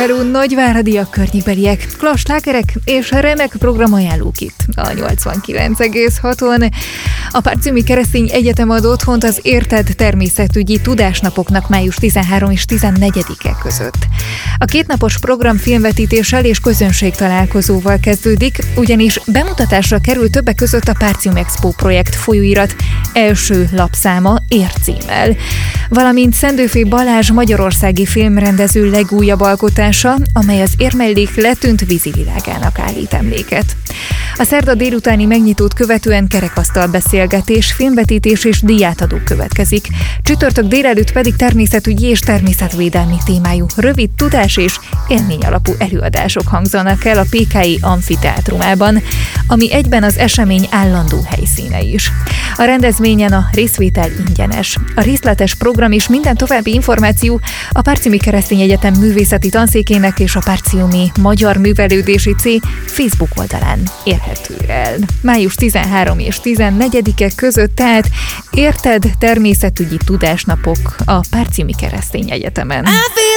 hello, nagyváradiak, környékbeliek, klassz slágerek és remek programajánlók itt a 89,6-on. A Párcumi Keresztény Egyetem ad otthont az Érted természetügyi tudásnapoknak május 13 és 14-e között. A kétnapos program filmvetítéssel és közönségtalálkozóval kezdődik, ugyanis bemutatásra kerül többek között a Párcium Expo projekt folyóirat első lapszáma ércímmel, valamint Szendőfé Balázs magyarországi filmrendező legújabb alkotása, amely az érmellék letűnt vízivilágának állít emléket. A szerda délutáni megnyitót követően kerekasztal beszélgetés, filmvetítés és díjátadó következik. Csütörtök délelőtt pedig természetügyi és természetvédelmi témájú rövid tudás és élményalapú előadások hangzanak el a PKI Amfiteátrumában, ami egyben az esemény állandó helyszíne is. A rendezvényen a részvétel ingyenes. A részletes program és minden további információ a Párcumi Keresztény Egyetem művészeti tanszékének és a Párciumi Magyar Művelődési C Facebook oldalán érhető el. Május 13 és 14-e között tehát Érted természetügyi tudásnapok a Párcumi Keresztény Egyetemen.